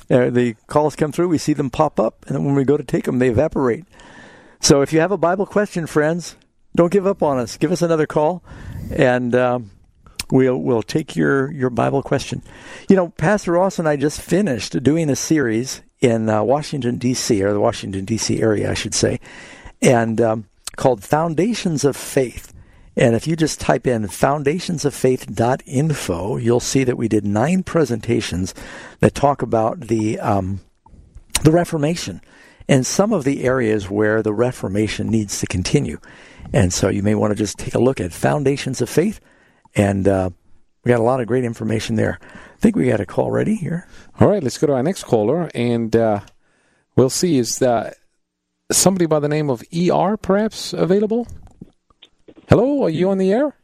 The calls come through, we see them pop up, and then when we go to take them, they evaporate. So if you have a Bible question, friends, don't give up on us. Give us another call, and we'll take your Bible question. You know, Pastor Ross and I just finished doing a series in Washington, D.C., or the Washington, D.C. area, I should say, and called Foundations of Faith. And if you just type in foundationsoffaith.info, you'll see that we did 9 presentations that talk about the Reformation and some of the areas where the Reformation needs to continue. And so you may want to just take a look at Foundations of Faith, and we got a lot of great information there. I think we got a call ready here. All right, let's go to our next caller, and we'll see. Is somebody by the name of ER perhaps available? Hello, are you on the air?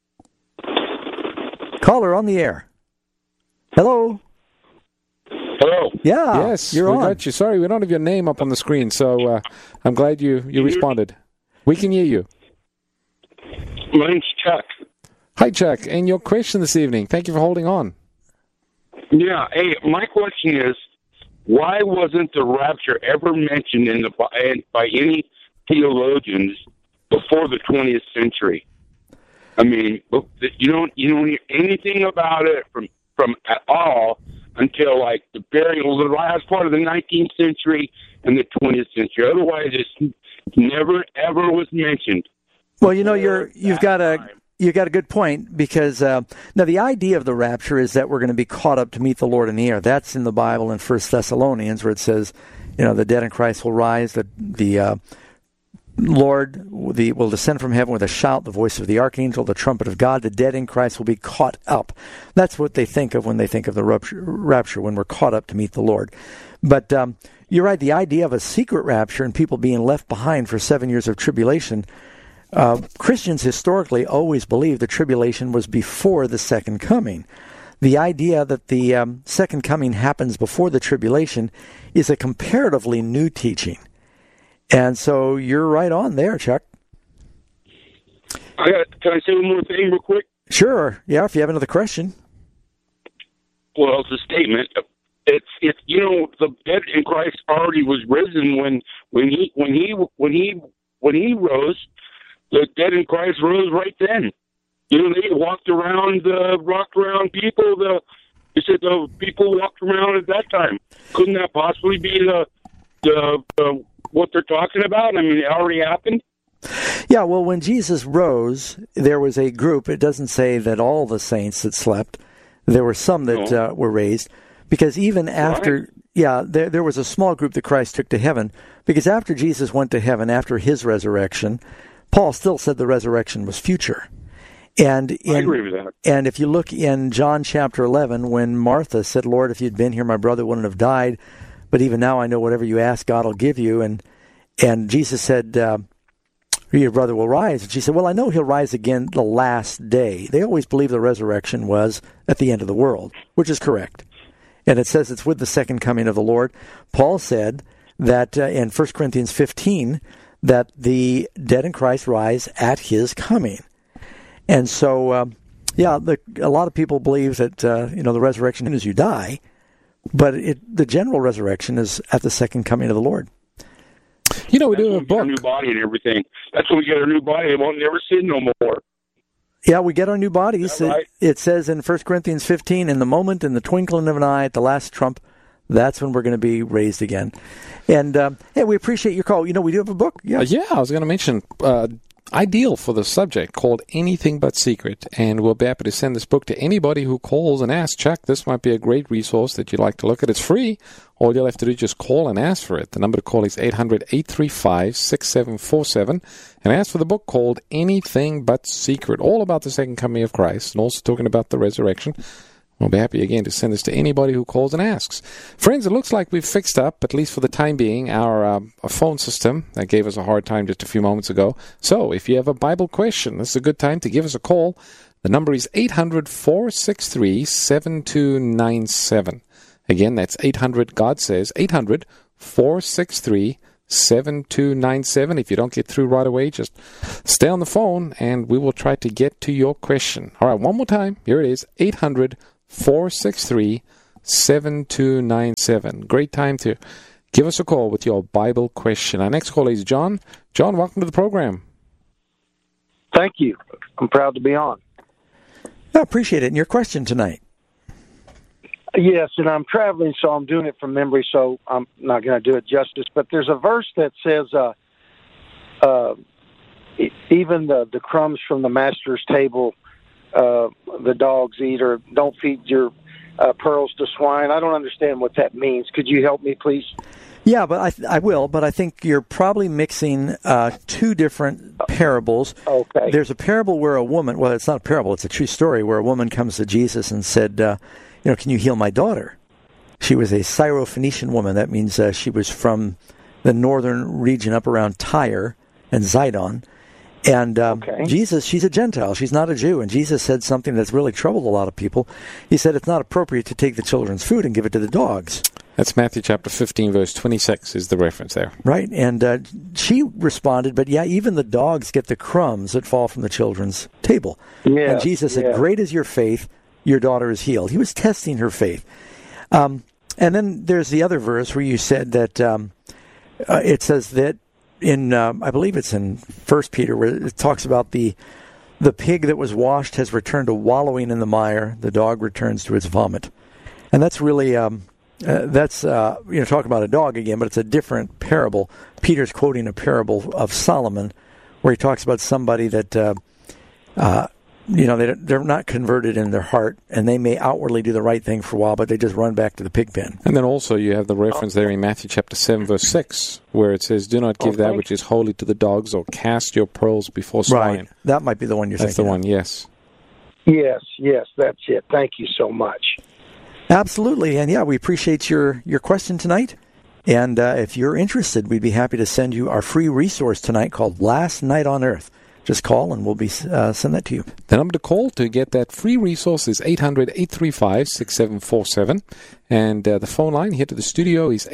Caller on the air. Hello. Hello. Yeah. Yes, you're we on. got you. Sorry, we don't have your name up on the screen, so I'm glad you responded. We can hear you. My name's Chuck. Hi, Chuck, and your question this evening. Thank you for holding on. Yeah. Hey, my question is, why wasn't the rapture ever mentioned by any theologians before the 20th century? I mean, you don't hear anything about it from at all until like the last part of the 19th century and the 20th century. Otherwise, it's never ever was mentioned. Well, you know, you've got a good point, because now the idea of the rapture is that we're going to be caught up to meet the Lord in the air. That's in the Bible in 1 Thessalonians, where it says, you know, the dead in Christ will rise, the Lord will descend from heaven with a shout, the voice of the archangel, the trumpet of God. The dead in Christ will be caught up. That's what they think of when they think of the rapture, when we're caught up to meet the Lord. But you're right, the idea of a secret rapture and people being left behind for 7 years of tribulation, Christians historically always believed the tribulation was before the second coming. The idea that the second coming happens before the tribulation is a comparatively new teaching. And so you're right on there, Chuck. Can I say one more thing real quick? Sure. Yeah, if you have another question. Well, it's a statement. It's you know, the dead in Christ already was risen when he rose. The dead in Christ rose right then. You know, they walked around people. They said the people walked around at that time. Couldn't that possibly be the what they're talking about? I mean, it already happened. Yeah, well, when Jesus rose, there was a group. It doesn't say that all the saints that slept. There were some that were raised, because even after, there was a small group that Christ took to heaven, because after Jesus went to heaven, after his resurrection, Paul still said the resurrection was future. And I agree with that. And if you look in John chapter 11, when Martha said, Lord, if you'd been here, my brother wouldn't have died, but even now I know whatever you ask, God will give you. And Jesus said, your brother will rise. And she said, well, I know he'll rise again the last day. They always believe the resurrection was at the end of the world, which is correct. And it says it's with the second coming of the Lord. Paul said that in 1 Corinthians 15, that the dead in Christ rise at his coming. And so, a lot of people believe that, the resurrection is you die, but the general resurrection is at the second coming of the Lord. You know, we do have a book. Our new body and everything. That's when we get our new body. It won't never sin no more. Yeah, we get our new bodies. Right? It says in 1 Corinthians 15, in the moment, in the twinkling of an eye, at the last trump, that's when we're going to be raised again. And, we appreciate your call. You know, we do have a book. Yeah, I was going to mention, ideal for the subject, called Anything But Secret. And we'll be happy to send this book to anybody who calls and asks, Chuck, this might be a great resource that you'd like to look at. It's free. All you'll have to do is just call and ask for it. The number to call is 800-835-6747. And ask for the book called Anything But Secret, all about the second coming of Christ, and also talking about the resurrection. We'll be happy again to send this to anybody who calls and asks. Friends, it looks like we've fixed up, at least for the time being, our phone system that gave us a hard time just a few moments ago. So if you have a Bible question, this is a good time to give us a call. The number is 800-463-7297. Again, that's 800, God says, 800-463-7297. If you don't get through right away, just stay on the phone and we will try to get to your question. All right, one more time. Here it is, 800-463-7297. 888-346-7297. Great time to give us a call with your Bible question. Our next caller is John. John, welcome to the program. Thank you. I'm proud to be on. I appreciate it. And your question tonight? Yes, and I'm traveling, so I'm doing it from memory, so I'm not going to do it justice. But there's a verse that says, even the crumbs from the master's table, the dogs eat, or don't feed your pearls to swine. I don't understand what that means. Could you help me, please? Yeah, but I will, but I think you're probably mixing two different parables. Okay. There's a parable where a woman, well, it's not a parable, it's a true story, where a woman comes to Jesus and said, can you heal my daughter? She was a Syrophoenician woman. That means she was from the northern region up around Tyre and Zidon. And Jesus, she's a Gentile. She's not a Jew. And Jesus said something that's really troubled a lot of people. He said it's not appropriate to take the children's food and give it to the dogs. That's Matthew chapter 15, verse 26 is the reference there. Right. And she responded, but yeah, even the dogs get the crumbs that fall from the children's table. Yeah, and Jesus said, great is your faith, your daughter is healed. He was testing her faith. And then there's the other verse where you said that it says that in, I believe it's in 1 Peter, where it talks about the pig that was washed has returned to wallowing in the mire. The dog returns to its vomit. And that's really, talk about a dog again, but it's a different parable. Peter's quoting a parable of Solomon where he talks about somebody that, they're not converted in their heart, and they may outwardly do the right thing for a while, but they just run back to the pig pen. And then also you have the reference there in Matthew chapter 7, verse 6, where it says, do not give that which is holy to the dogs, or cast your pearls before swine. Right. That might be the one you're thinking of. That's the one, yes. Yes, that's it. Thank you so much. Absolutely. And yeah, we appreciate your question tonight. And if you're interested, we'd be happy to send you our free resource tonight called Last Night on Earth. Just call and we'll be send that to you. The number to call to get that free resource is 800-835-6747. And the phone line here to the studio is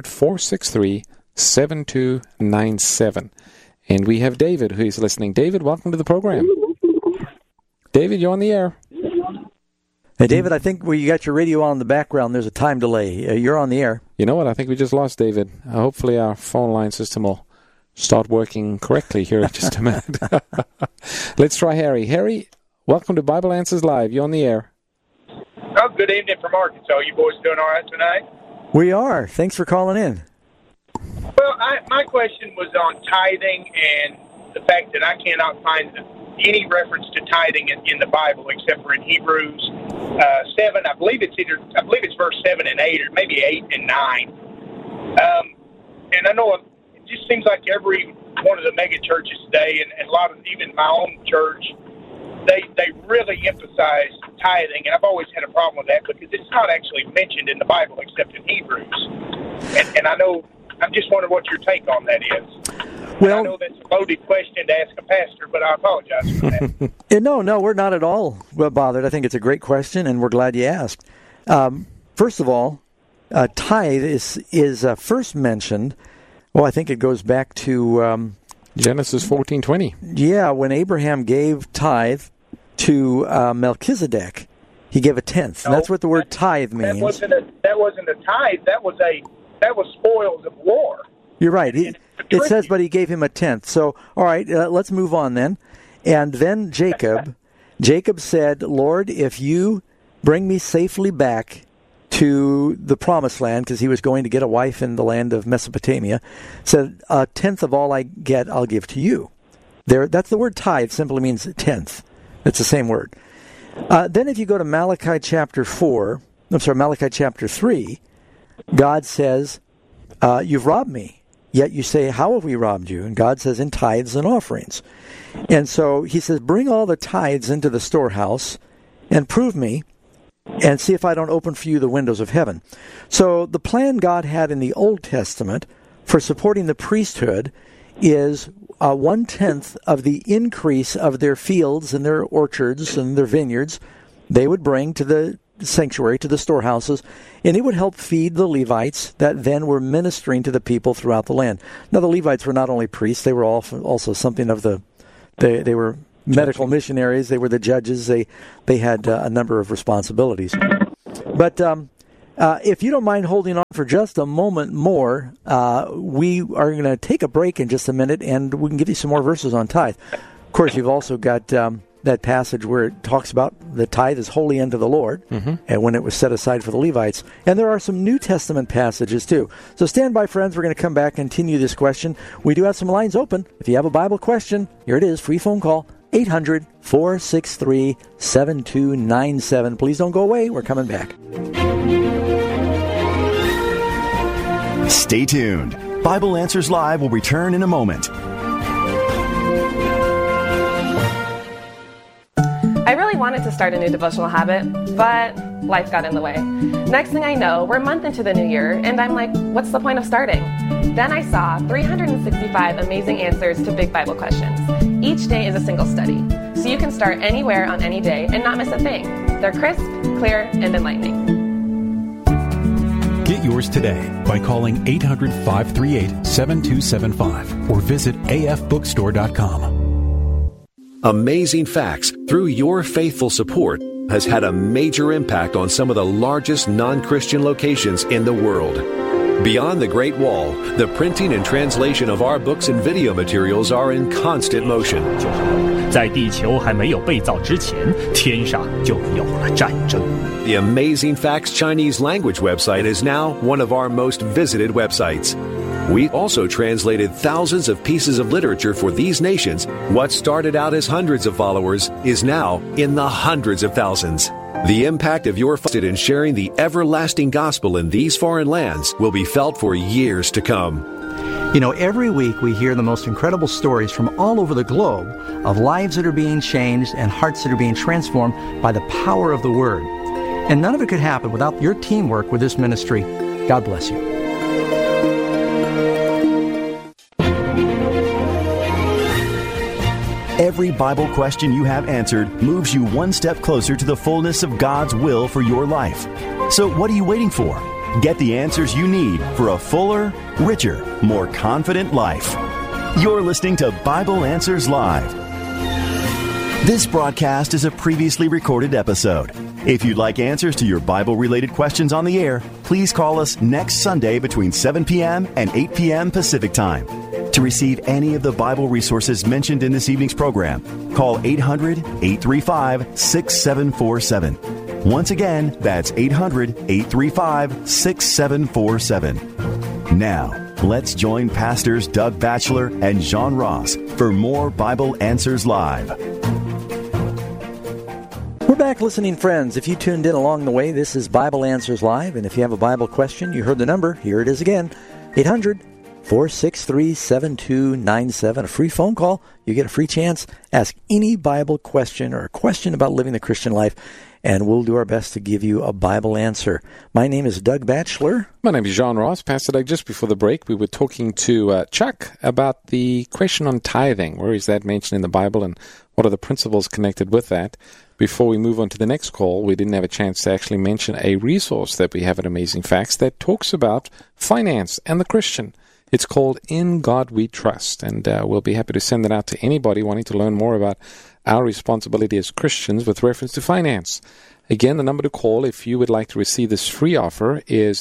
800-463-7297. And we have David who is listening. David, welcome to the program. David, you're on the air. Hey, David, I think where you got your radio on in the background, there's a time delay. You're on the air. You know what? I think we just lost David. Hopefully our phone line system will start working correctly here in just a minute. Let's try Harry. Harry, welcome to Bible Answers Live. You're on the air. Oh, good evening from Arkansas. You boys doing all right tonight? We are. Thanks for calling in. Well, my question was on tithing and the fact that I cannot find any reference to tithing in the Bible except for in Hebrews 7. I believe it's verse 7 and 8, or maybe 8 and 9. And I know it just seems like every one of the mega churches today, and a lot of even my own church, they really emphasize tithing, and I've always had a problem with that because it's not actually mentioned in the Bible except in Hebrews. And I know, I'm just wondering what your take on that is. Well, I know that's a loaded question to ask a pastor, but I apologize for that. No, we're not at all bothered. I think it's a great question, and we're glad you asked. First of all, tithe is first mentioned. Well, I think it goes back to Genesis 14:20. Yeah, when Abraham gave tithe to Melchizedek, he gave a tenth. And that's what the word tithe means. That wasn't a tithe. That was spoils of war. You're right. It says, but he gave him a tenth. So, all right, let's move on then. And then Jacob said, Lord, if you bring me safely back to the promised land, because he was going to get a wife in the land of Mesopotamia, said, a tenth of all I get, I'll give to you. That's the word tithe, simply means tenth. It's the same word. Then if you go to Malachi chapter 3, God says, you've robbed me. Yet you say, how have we robbed you? And God says, in tithes and offerings. And so he says, bring all the tithes into the storehouse and prove me and see if I don't open for you the windows of heaven. So the plan God had in the Old Testament for supporting the priesthood is 1/10 of the increase of their fields and their orchards and their vineyards they would bring to the sanctuary, to the storehouses, and it would help feed the Levites that then were ministering to the people throughout the land. Now, the Levites were not only priests, they were also something of they were medical missionaries, they were the judges, they had a number of responsibilities. But If you don't mind holding on for just a moment more, we are going to take a break in just a minute, and we can give you some more verses on tithe. Of course, you've also got that passage where it talks about the tithe is holy unto the Lord, and when it was set aside for the Levites. And there are some New Testament passages, too. So stand by, friends. We're going to come back and continue this question. We do have some lines open. If you have a Bible question, here it is, free phone call, 800-463-7297. Please don't go away. We're coming back. Stay tuned. Bible Answers Live will return in a moment. I really wanted to start a new devotional habit, but life got in the way. Next thing I know, we're a month into the new year, and I'm like, what's the point of starting? Then I saw 365 amazing answers to big Bible questions. Each day is a single study, so you can start anywhere on any day and not miss a thing. They're crisp, clear, and enlightening. Get yours today by calling 800-538-7275 or visit afbookstore.com. Amazing Facts, through your faithful support, has had a major impact on some of the largest non-Christian locations in the world. Beyond the Great Wall, the printing and translation of our books and video materials are in constant motion. 在地球还没有被造之前，天上就有了战争。 The Amazing Facts Chinese language website is now one of our most visited websites. We also translated thousands of pieces of literature for these nations. What started out as hundreds of followers is now in the hundreds of thousands. The impact of your faith in sharing the everlasting gospel in these foreign lands will be felt for years to come. You know, every week we hear the most incredible stories from all over the globe of lives that are being changed and hearts that are being transformed by the power of the Word. And none of it could happen without your teamwork with this ministry. God bless you. Every Bible question you have answered moves you one step closer to the fullness of God's will for your life. So what are you waiting for? Get the answers you need for a fuller, richer, more confident life. You're listening to Bible Answers Live. This broadcast is a previously recorded episode. If you'd like answers to your Bible-related questions on the air, please call us next Sunday between 7 p.m. and 8 p.m. Pacific Time. To receive any of the Bible resources mentioned in this evening's program, call 800-835-6747. Once again, that's 800-835-6747. Now, let's join Pastors Doug Batchelor and John Ross for more Bible Answers Live. We're back, listening friends. If you tuned in along the way, this is Bible Answers Live, and if you have a Bible question, you heard the number. Here it is again, 800-463-7297, a free phone call. You get a free chance. Ask any Bible question or a question about living the Christian life, and we'll do our best to give you a Bible answer. My name is Doug Batchelor. My name is John Ross. Pastor Doug, just before the break, we were talking to Chuck about the question on tithing. Where is that mentioned in the Bible, and what are the principles connected with that? Before we move on to the next call, we didn't have a chance to actually mention a resource that we have at Amazing Facts that talks about finance and the Christian. It's called In God We Trust, and we'll be happy to send it out to anybody wanting to learn more about our responsibility as Christians with reference to finance. Again, the number to call if you would like to receive this free offer is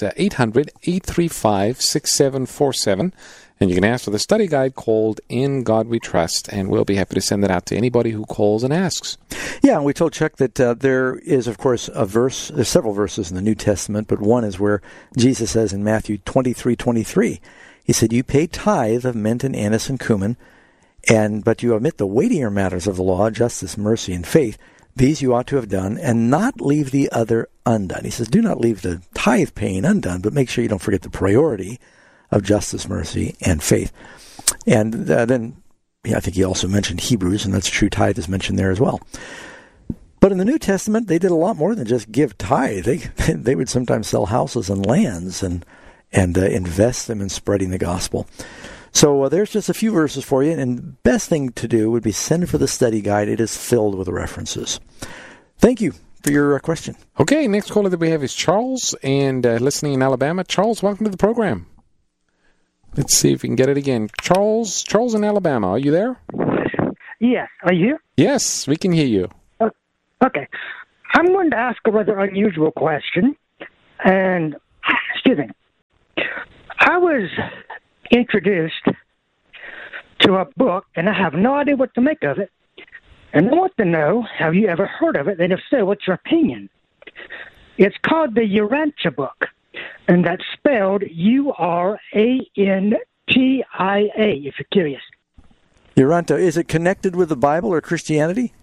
800-835-6747, and you can ask for the study guide called In God We Trust, and we'll be happy to send it out to anybody who calls and asks. Yeah, and we told Chuck that there is, of course, a verse. There's several verses in the New Testament, but one is where Jesus says in Matthew 23:23, he said, "You pay tithe of mint and anise and cumin, but you omit the weightier matters of the law, justice, mercy, and faith. These you ought to have done, and not leave the other undone." He says, do not leave the tithe paying undone, but make sure you don't forget the priority of justice, mercy, and faith. And then I think he also mentioned Hebrews, and that's true. Tithe is mentioned there as well. But in the New Testament, they did a lot more than just give tithe. They would sometimes sell houses and lands and invest them in spreading the gospel. So there's just a few verses for you, and the best thing to do would be send for the study guide. It is filled with references. Thank you for your question. Okay, next caller that we have is Charles, and listening in Alabama. Charles, welcome to the program. Let's see if we can get it again. Charles in Alabama, are you there? Yes, are you? Yes, we can hear you. Okay. I'm going to ask a rather unusual question. And, excuse me, I was introduced to a book, and I have no idea what to make of it. And I want to know, have you ever heard of it? And if so, what's your opinion? It's called the Urantia book, and that's spelled Urantia, if you're curious. Urantia, is it connected with the Bible or Christianity?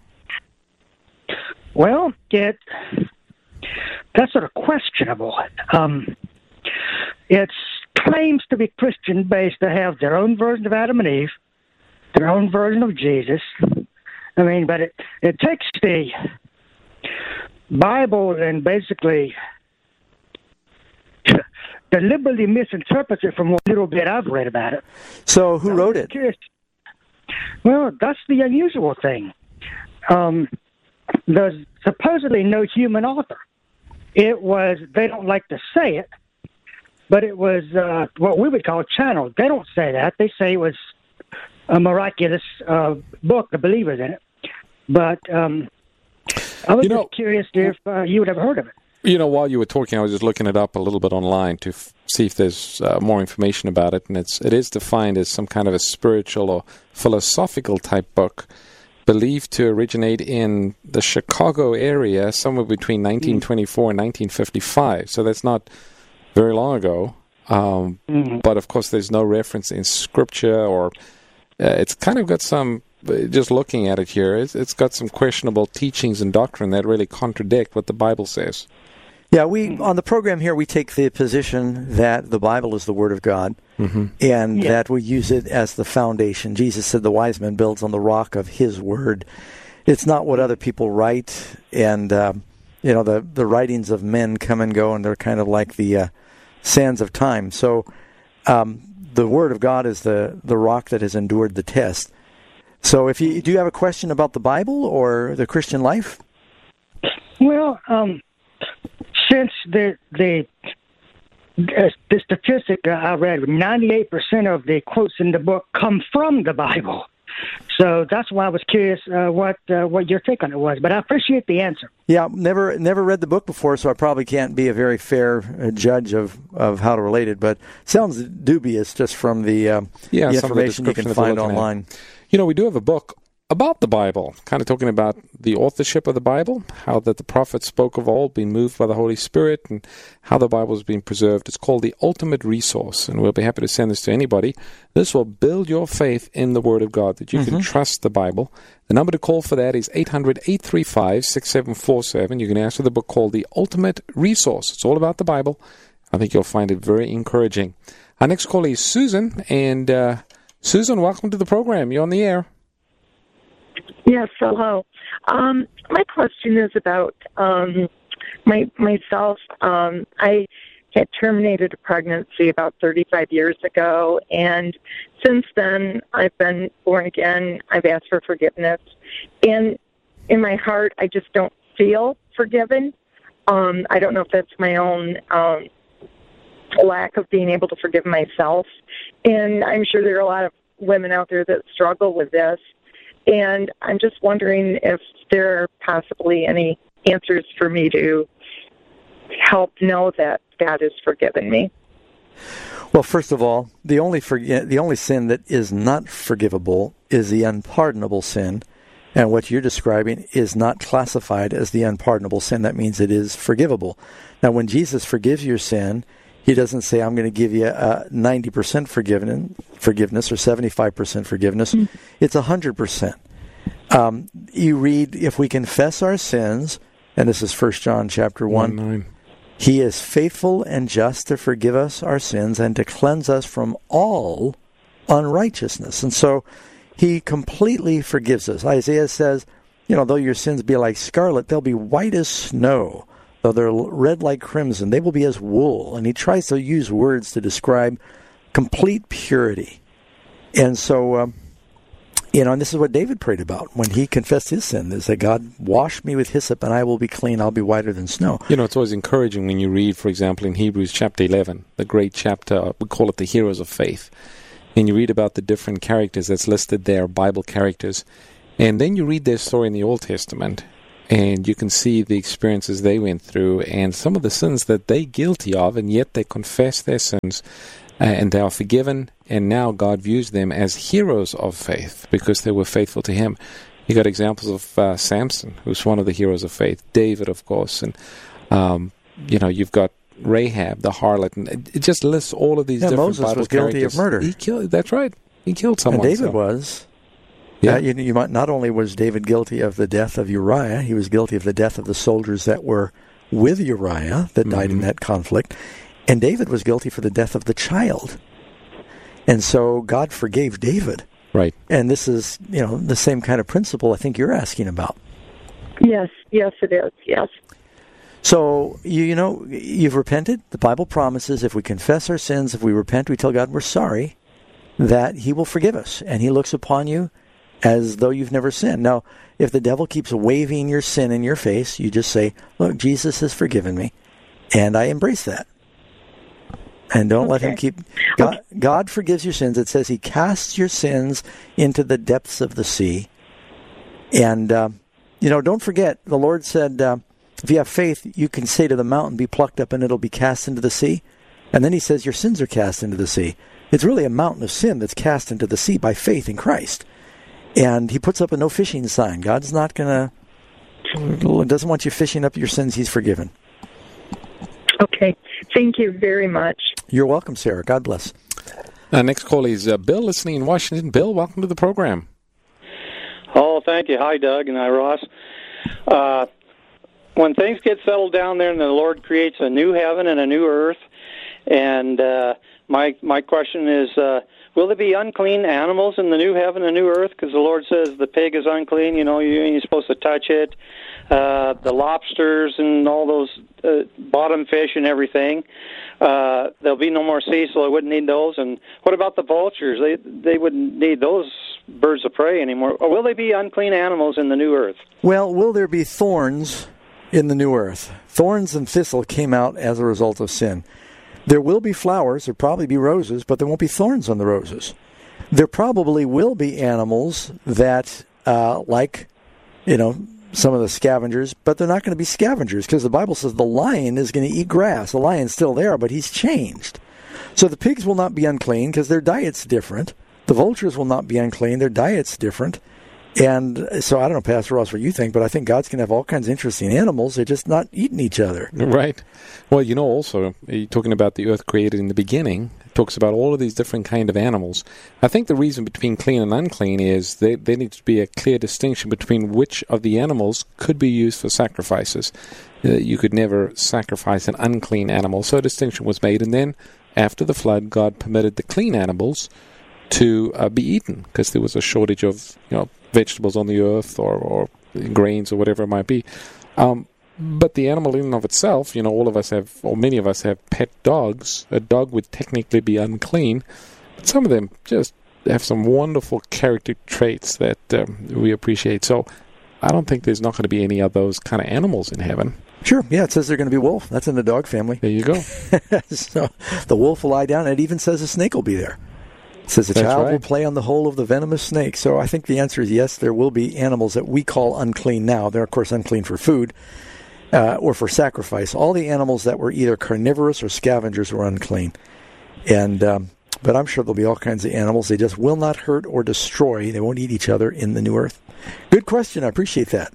Well, that's sort of questionable. It claims to be Christian-based. They have their own version of Adam and Eve, their own version of Jesus. I mean, but it takes the Bible and basically deliberately misinterprets it from what little bit I've read about it. So who wrote it? Well, that's the unusual thing. There's supposedly no human author. It was, they don't like to say it, but it was what we would call channeled. They don't say that. They say it was a miraculous book, the believers in it. But I was just curious if you would have heard of it. You know, while you were talking, I was just looking it up a little bit online to see if there's more information about it. And it is defined as some kind of a spiritual or philosophical type book, believed to originate in the Chicago area somewhere between 1924 and 1955. So that's not very long ago. But, of course, there's no reference in Scripture or it's kind of got some, just looking at it here, it's got some questionable teachings and doctrine that really contradict what the Bible says. Yeah, on the program here, we take the position that the Bible is the Word of God, and that we use it as the foundation. Jesus said the wise man builds on the rock of His Word. It's not what other people write, and the writings of men come and go, and they're kind of like the sands of time. So the Word of God is the rock that has endured the test. So do you have a question about the Bible or the Christian life? Well, since the statistic I read, 98% of the quotes in the book come from the Bible. So that's why I was curious what your take on it was. But I appreciate the answer. Yeah, never read the book before, so I probably can't be a very fair judge of how to relate it. But it sounds dubious just from the information you can find online. You know, we do have a book about the Bible, kind of talking about the authorship of the Bible, how that the prophets spoke of old, being moved by the Holy Spirit, and how the Bible is being preserved. It's called The Ultimate Resource, and we'll be happy to send this to anybody. This will build your faith in the Word of God, that you can trust the Bible. The number to call for that is 800-835-6747. You can ask for the book called The Ultimate Resource. It's all about the Bible. I think you'll find it very encouraging. Our next caller is Susan, and Susan, welcome to the program. You're on the air. Yes, hello. My question is about myself. I had terminated a pregnancy about 35 years ago, and since then I've been born again. I've asked for forgiveness, and in my heart I just don't feel forgiven. I don't know if that's my own lack of being able to forgive myself, and I'm sure there are a lot of women out there that struggle with this. And I'm just wondering if there are possibly any answers for me to help know that God has forgiven me. Well, first of all, the only sin that is not forgivable is the unpardonable sin. And what you're describing is not classified as the unpardonable sin. That means it is forgivable. Now, when Jesus forgives your sin, He doesn't say, I'm going to give you 90% forgiveness or 75% forgiveness. It's 100%. You read, if we confess our sins, and this is 1 John chapter 1, He is faithful and just to forgive us our sins and to cleanse us from all unrighteousness. And so He completely forgives us. Isaiah says, though your sins be like scarlet, they'll be white as snow. Though they're red like crimson, they will be as wool. And He tries to use words to describe complete purity. And so, and this is what David prayed about when he confessed his sin, is that God, wash me with hyssop and I will be clean, I'll be whiter than snow. It's always encouraging when you read, for example, in Hebrews chapter 11, the great chapter, we call it the heroes of faith. And you read about the different characters that's listed there, Bible characters. And then you read their story in the Old Testament. And you can see the experiences they went through and some of the sins that they're guilty of, and yet they confess their sins and they are forgiven, and now God views them as heroes of faith because they were faithful to Him. You got examples of Samson, who's one of the heroes of faith, David, of course, and you've got Rahab, the harlot, and it just lists all of these different Moses Bible was guilty characters. of murder. That's right. He killed someone. And David was. Yeah, you might, not only was David guilty of the death of Uriah, he was guilty of the death of the soldiers that were with Uriah that died in that conflict, and David was guilty for the death of the child. And so God forgave David. Right. And this is, the same kind of principle I think you're asking about. Yes, it is, yes. So, you've repented. The Bible promises if we confess our sins, if we repent, we tell God we're sorry, that He will forgive us, and He looks upon you as though you've never sinned. Now, if the devil keeps waving your sin in your face, you just say, look, Jesus has forgiven me, and I embrace that. And don't let him keep... God forgives your sins. It says He casts your sins into the depths of the sea. And, don't forget, the Lord said, if you have faith, you can say to the mountain, be plucked up, and it'll be cast into the sea. And then He says your sins are cast into the sea. It's really a mountain of sin that's cast into the sea by faith in Christ. And He puts up a no fishing sign. God's not doesn't want you fishing up your sins. He's forgiven. Okay. Thank you very much. You're welcome, Sarah. God bless. Next call is Bill, listening in Washington. Bill, welcome to the program. Oh, thank you. Hi, Doug, and hi, Ross. When things get settled down there and the Lord creates a new heaven and a new earth, and my question is, will there be unclean animals in the new heaven and new earth? Because the Lord says the pig is unclean, you're supposed to touch it. The lobsters and all those bottom fish and everything. There'll be no more sea, so I wouldn't need those. And what about the vultures? They wouldn't need those birds of prey anymore. Or will they be unclean animals in the new earth? Well, will there be thorns in the new earth? Thorns and thistle came out as a result of sin. There will be flowers, there'll probably be roses, but there won't be thorns on the roses. There probably will be animals that, some of the scavengers, but they're not going to be scavengers because the Bible says the lion is going to eat grass. The lion's still there, but he's changed. So the pigs will not be unclean because their diet's different. The vultures will not be unclean. Their diet's different. And so I don't know, Pastor Ross, what you think, but I think God's going to have all kinds of interesting animals. They're just not eating each other. Right. Well, also, you're talking about the earth created in the beginning. It talks about all of these different kind of animals. I think the reason between clean and unclean is there needs to be a clear distinction between which of the animals could be used for sacrifices. You could never sacrifice an unclean animal. So a distinction was made. And then after the flood, God permitted the clean animals to be eaten because there was a shortage of, vegetables on the earth or grains or whatever it might be. But the animal in and of itself, all of us have, or many of us have pet dogs. A dog would technically be unclean, but some of them just have some wonderful character traits that we appreciate. So I don't think there's not going to be any of those kind of animals in heaven. Sure, yeah, it says they're going to be wolf. That's in the dog family. There you go. So the wolf will lie down, and it even says a snake will be there. It says a child will play on the hole of the venomous snake. So I think the answer is yes, there will be animals that we call unclean now. They're, of course, unclean for food or for sacrifice. All the animals that were either carnivorous or scavengers were unclean. And but I'm sure there'll be all kinds of animals. They just will not hurt or destroy. They won't eat each other in the new earth. Good question. I appreciate that.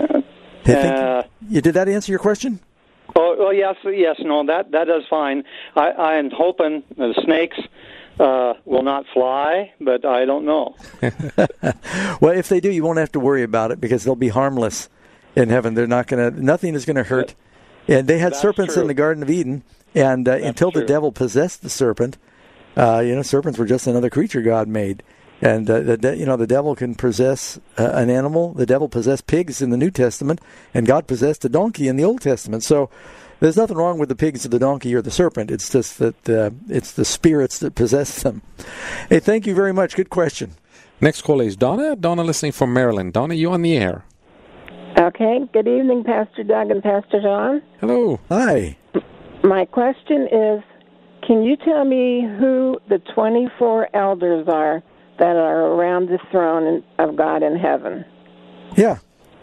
Did that answer your question? Oh, well, yes, no, that does fine. I'm hoping the snakes will not fly, but I don't know. Well, if they do, you won't have to worry about it because they'll be harmless in heaven. They're not going to. Nothing is going to hurt. And they had serpents in the Garden of Eden, and until the devil possessed the serpent, serpents were just another creature God made. And the devil can possess an animal. The devil possessed pigs in the New Testament, and God possessed a donkey in the Old Testament. So there's nothing wrong with the pigs or the donkey or the serpent. It's just that it's the spirits that possess them. Hey, thank you very much. Good question. Next call is Donna. Donna listening from Maryland. Donna, you on the air. Okay. Good evening, Pastor Doug and Pastor John. Hello. Hi. My question is, can you tell me who the 24 elders are that are around the throne of God in heaven? Yeah.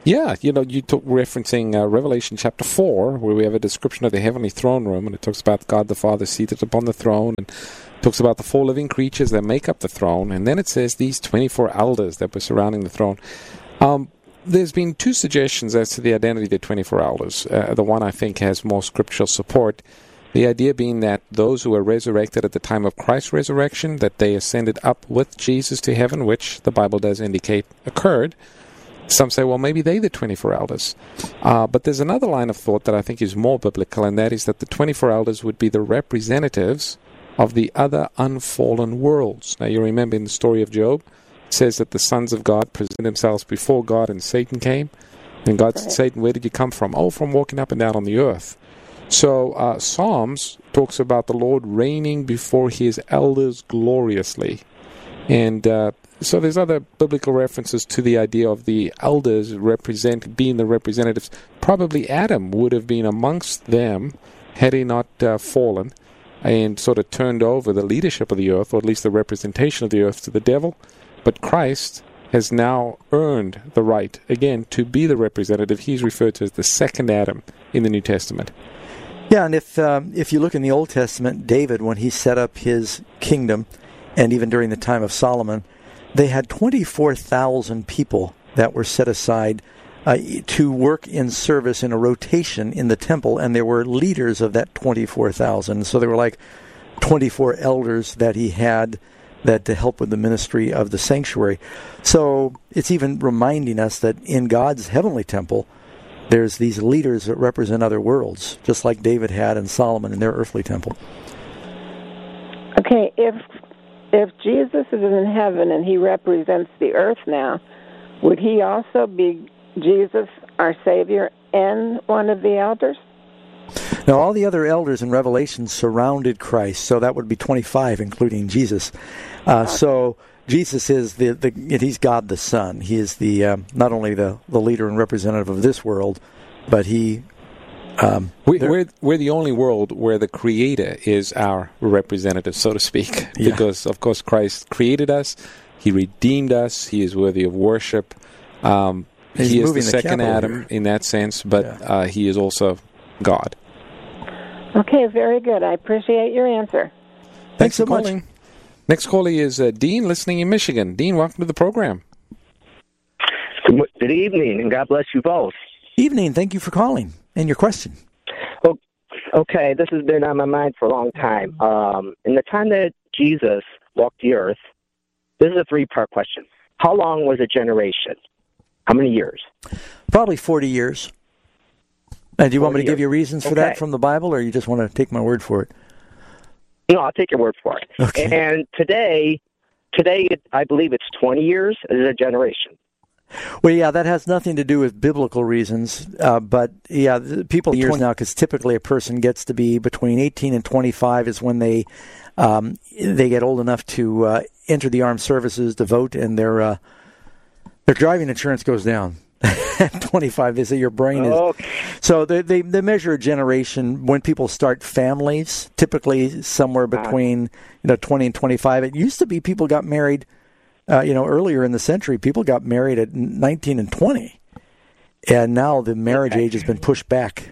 Yeah, you took referencing Revelation chapter 4, where we have a description of the heavenly throne room, and it talks about God the Father seated upon the throne, and talks about the 4 living creatures that make up the throne, and then it says these 24 elders that were surrounding the throne. There's been 2 suggestions as to the identity of the 24 elders. The one I think has more scriptural support. The idea being that those who were resurrected at the time of Christ's resurrection, that they ascended up with Jesus to heaven, which the Bible does indicate occurred. Some say, well, maybe they're the 24 elders. But there's another line of thought that I think is more biblical, and that is that the 24 elders would be the representatives of the other unfallen worlds. Now, you remember in the story of Job, it says that the sons of God present themselves before God, and Satan came. And God said, Satan, where did you come from? Oh, from walking up and down on the earth. So Psalms talks about the Lord reigning before his elders gloriously. And so there's other biblical references to the idea of the elders being the representatives. Probably Adam would have been amongst them had he not fallen and sort of turned over the leadership of the earth, or at least the representation of the earth, to the devil. But Christ has now earned the right, again, to be the representative. He's referred to as the second Adam in the New Testament. Yeah, and if you look in the Old Testament, David, when he set up his kingdom, and even during the time of Solomon, they had 24,000 people that were set aside to work in service in a rotation in the temple, and there were leaders of that 24,000. So there were like 24 elders that he had that to help with the ministry of the sanctuary. So it's even reminding us that in God's heavenly temple, there's these leaders that represent other worlds, just like David had and Solomon in their earthly temple. Okay, if Jesus is in heaven and he represents the earth now, would he also be Jesus, our Savior, and one of the elders? Now, all the other elders in Revelation surrounded Christ, so that would be 25, including Jesus. So Jesus is he's God the Son. He is the not only the leader and representative of this world, but he. We're the only world where the Creator is our representative, so to speak, because of course Christ created us, He redeemed us, He is worthy of worship. He is the second Adam in that sense, but He is also God. Okay, very good. I appreciate your answer. Thanks so much. Next caller is Dean, listening in Michigan. Dean, welcome to the program. Good evening, and God bless you both. Evening. Thank you for calling. And your question. Okay, this has been on my mind for a long time. In the time that Jesus walked the earth, this is a 3-part question. How long was a generation? How many years? Probably 40 years. And do you want me to give you reasons for that from the Bible, or you just want to take my word for it? No, I'll take your word for it. Okay. And today, I believe it's 20 years as a generation. Well, yeah, that has nothing to do with biblical reasons, but yeah, people years now, because typically a person gets to be between 18 and 25 is when they get old enough to enter the armed services, to vote, and their driving insurance goes down. At 25, they say your brain is. Okay. So they measure a generation when people start families, typically somewhere between 20 and 25. It used to be people got married. Earlier in the century, people got married at 19 and 20, and now the marriage age has been pushed back.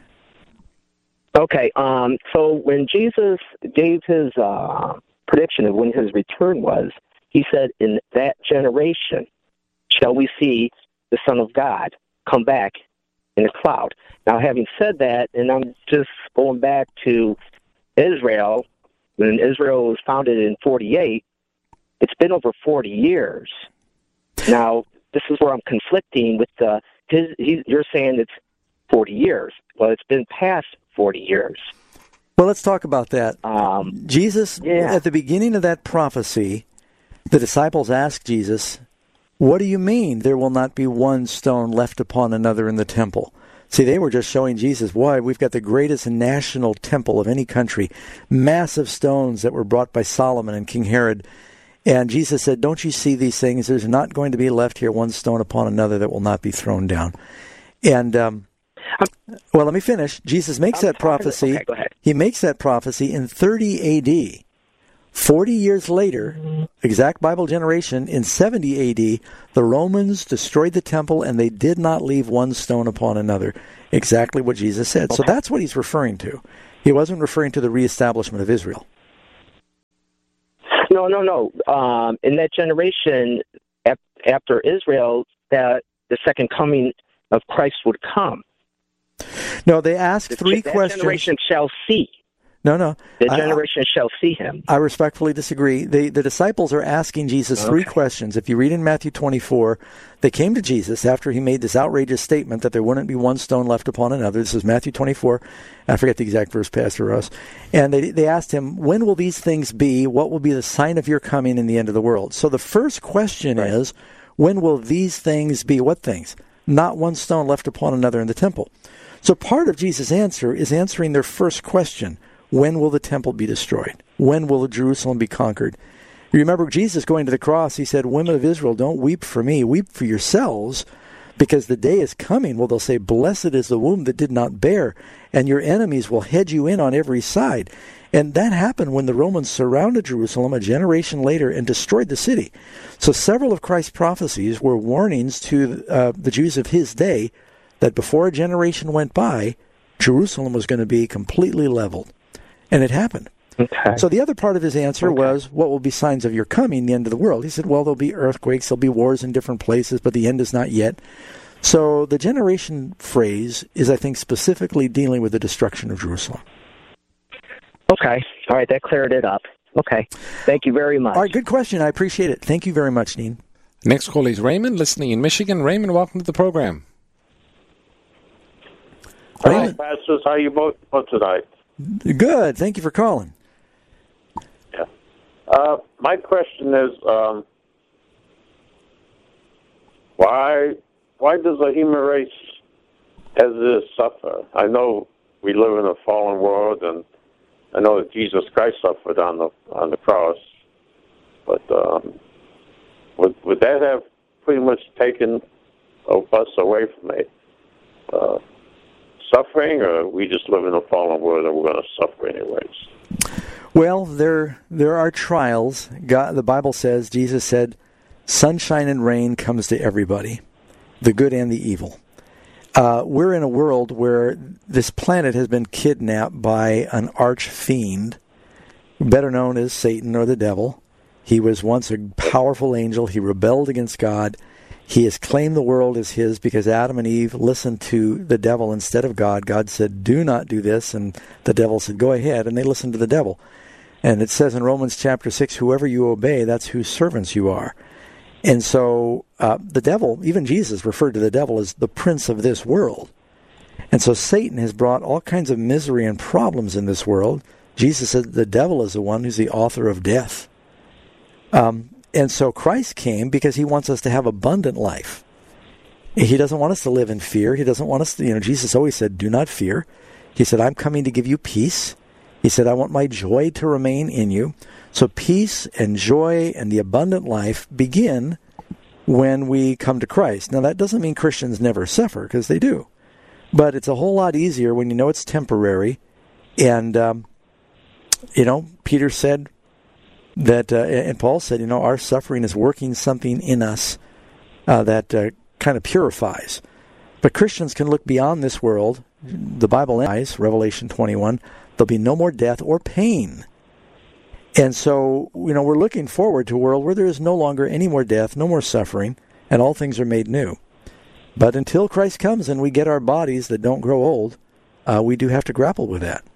Okay, so when Jesus gave his prediction of when his return was, he said, in that generation shall we see the Son of God come back in a cloud. Now, having said that, and I'm just going back to Israel, when Israel was founded in 48, it's been over 40 years. Now, this is where I'm conflicting with you're saying it's 40 years. Well, it's been past 40 years. Well, let's talk about that. Jesus, at the beginning of that prophecy, the disciples asked Jesus, what do you mean there will not be one stone left upon another in the temple? See, they were just showing Jesus, why we've got the greatest national temple of any country, massive stones that were brought by Solomon and King Herod. And Jesus said, don't you see these things? There's not going to be left here one stone upon another that will not be thrown down. And, well, let me finish. Jesus makes that prophecy. Okay, go ahead. He makes that prophecy in 30 A.D., 40 years later, exact Bible generation, in 70 AD, the Romans destroyed the temple and they did not leave one stone upon another. Exactly what Jesus said. Okay. So that's what he's referring to. He wasn't referring to the reestablishment of Israel. No. In that generation, after Israel, that the second coming of Christ would come. No, they asked three questions. That generation shall see. No. The generation shall see him. I respectfully disagree. The disciples are asking Jesus three questions. If you read in Matthew 24, they came to Jesus after he made this outrageous statement that there wouldn't be one stone left upon another. This is Matthew 24. I forget the exact verse, Pastor Russ. And they asked him, when will these things be? What will be the sign of your coming in the end of the world? So the first question is, when will these things be? What things? Not one stone left upon another in the temple. So part of Jesus' answer is answering their first question. When will the temple be destroyed? When will Jerusalem be conquered? You remember Jesus going to the cross, he said, women of Israel, don't weep for me, weep for yourselves, because the day is coming. Well, they'll say, blessed is the womb that did not bear, and your enemies will hedge you in on every side. And that happened when the Romans surrounded Jerusalem a generation later and destroyed the city. So several of Christ's prophecies were warnings to the Jews of his day that before a generation went by, Jerusalem was going to be completely leveled. And it happened. Okay. So the other part of his answer was, what will be signs of your coming, the end of the world? He said, well, there'll be earthquakes, there'll be wars in different places, but the end is not yet. So the generation phrase is, I think, specifically dealing with the destruction of Jerusalem. Okay. All right, that cleared it up. Okay. Thank you very much. All right, good question. I appreciate it. Thank you very much, Dean. Next call is Raymond, listening in Michigan. Raymond, welcome to the program. Hi, pastors. How are you both tonight? Good. Thank you for calling. Yeah. My question is, why does the human race as this suffer? I know we live in a fallen world, and I know that Jesus Christ suffered on the cross, but would that have pretty much taken us away from it? Suffering, or we just live in a fallen world and we're going to suffer anyways? Well, there are trials. God, the Bible says, Jesus said, sunshine and rain comes to everybody, the good and the evil. We're in a world where this planet has been kidnapped by an arch fiend, better known as Satan or the devil. He was once a powerful angel. He rebelled against God. He has claimed the world as his because Adam and Eve listened to the devil instead of God. God said, do not do this, and the devil said, go ahead, and they listened to the devil. And it says in Romans chapter 6, whoever you obey, that's whose servants you are. And so the devil, even Jesus referred to the devil as the prince of this world. And so Satan has brought all kinds of misery and problems in this world. Jesus said the devil is the one who's the author of death. And so Christ came because he wants us to have abundant life. He doesn't want us to live in fear. He doesn't want us to, Jesus always said, do not fear. He said, I'm coming to give you peace. He said, I want my joy to remain in you. So peace and joy and the abundant life begin when we come to Christ. Now, that doesn't mean Christians never suffer, because they do. But it's a whole lot easier when you know it's temporary. And, Peter said, that and Paul said, our suffering is working something in us that kind of purifies. But Christians can look beyond this world. The Bible says, Revelation 21, there'll be no more death or pain. And so, we're looking forward to a world where there is no longer any more death, no more suffering, and all things are made new. But until Christ comes and we get our bodies that don't grow old, we do have to grapple with that.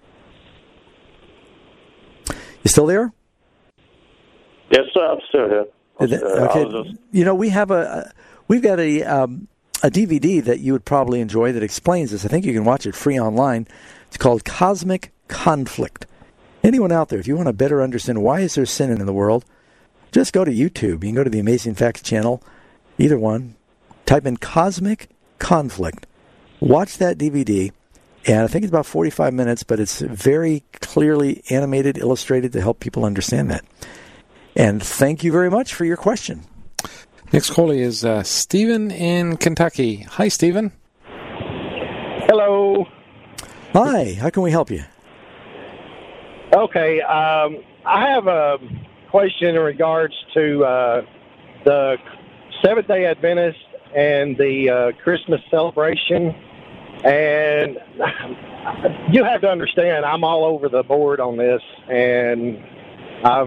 You still there? Yes, sir. I'm still here. Okay. We've got a DVD that you would probably enjoy that explains this. I think you can watch it free online. It's called Cosmic Conflict. Anyone out there, if you want to better understand why is there sin in the world, just go to YouTube. You can go to the Amazing Facts channel, either one. Type in Cosmic Conflict. Watch that DVD. And I think it's about 45 minutes, but it's very clearly animated, illustrated to help people understand that. And thank you very much for your question. Next caller is Stephen in Kentucky. Hi, Stephen. Hello. Hi. How can we help you? Okay. I I have a question in regards to the Seventh-day Adventist and the Christmas celebration. And you have to understand, I'm all over the board on this, and I've